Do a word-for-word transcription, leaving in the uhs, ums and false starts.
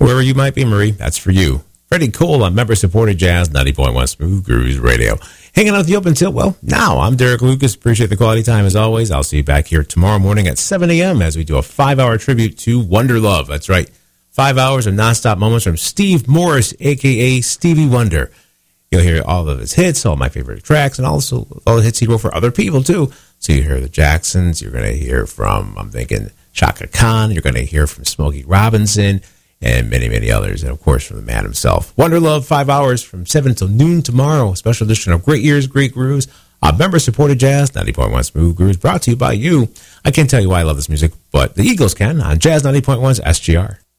Wherever you might be, Marie, that's for you. Freddie Cole on member-supported Jazz, ninety point one Smooth Grooves Radio. Hanging out with you up until, well, now. I'm Derek Lucas. Appreciate the quality time as always. I'll see you back here tomorrow morning at seven a.m. as we do a five-hour tribute to Wonder Love. That's right. Five hours of nonstop moments from Steve Morris, a k a. Stevie Wonder. You'll hear all of his hits, all my favorite tracks, and also all the hits he wrote for other people, too. So you hear the Jacksons. You're going to hear from, I'm thinking, Chaka Khan. You're going to hear from Smokey Robinson and many, many others. And, of course, from the man himself. Wonder Love, five hours from seven until noon tomorrow. A special edition of Great Years, Great Grooves. Uh, member-supported Jazz, ninety point one Smooth Grooves, brought to you by you. I can't tell you why I love this music, but the Eagles can on Jazz ninety point one's S G R.